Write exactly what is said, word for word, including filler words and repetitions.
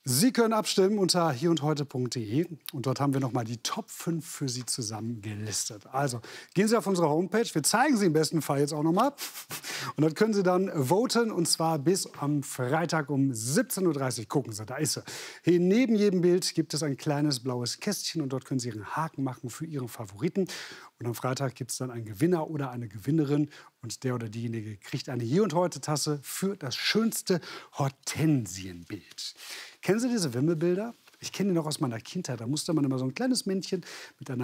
Sie können abstimmen unter hier und heute punkt de und dort haben wir noch mal die Top fünf für Sie zusammengelistet. Also gehen Sie auf unsere Homepage, wir zeigen Sie im besten Fall jetzt auch noch mal und dort können Sie dann voten und zwar bis am Freitag um siebzehn Uhr dreißig. Gucken Sie, da ist sie. Hier neben jedem Bild gibt es ein kleines blaues Kästchen und dort können Sie Ihren Haken machen für Ihren Favoriten. Und am Freitag gibt es dann einen Gewinner oder eine Gewinnerin und der oder diejenige kriegt eine Hier und Heute Tasse für das schönste Hortensienbild. Kennen Sie diese Wimmelbilder? Ich kenne die noch aus meiner Kindheit. Da musste man immer so ein kleines Männchen mit einer